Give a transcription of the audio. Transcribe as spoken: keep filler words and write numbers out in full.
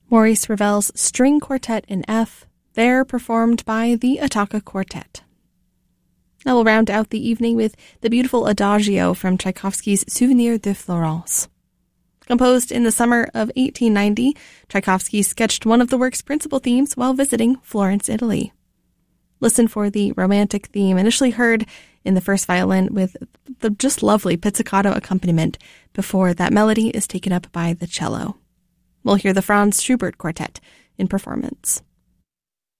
Maurice Ravel's String Quartet in F, there performed by the Attacca Quartet. Now we'll round out the evening with the beautiful Adagio from Tchaikovsky's Souvenir de Florence. Composed in the summer of eighteen ninety, Tchaikovsky sketched one of the work's principal themes while visiting Florence, Italy. Listen for the romantic theme initially heard in the first violin with the just lovely pizzicato accompaniment before that melody is taken up by the cello. We'll hear the Franz Schubert Quartet in performance.